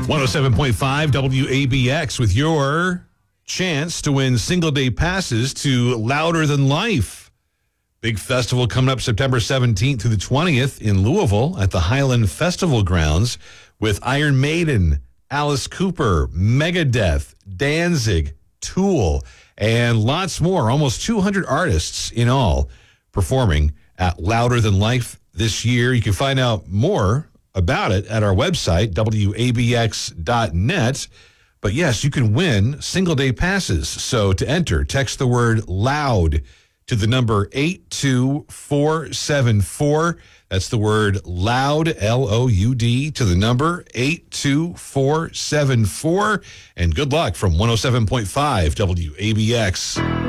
107.5 WABX with your chance to win single-day passes to Louder Than Life. Big festival coming up September 17th through the 20th in Louisville at the Highland Festival Grounds with Iron Maiden, Alice Cooper, Megadeth, Danzig, Tool, and lots more. Almost 200 artists in all performing at Louder Than Life this year. You can find out more about it at our website, WABX.net. But yes, you can win single-day passes. So to enter, text the word LOUD to the number 82474. That's the word LOUD, L-O-U-D, to the number 82474. And good luck from 107.5 WABX.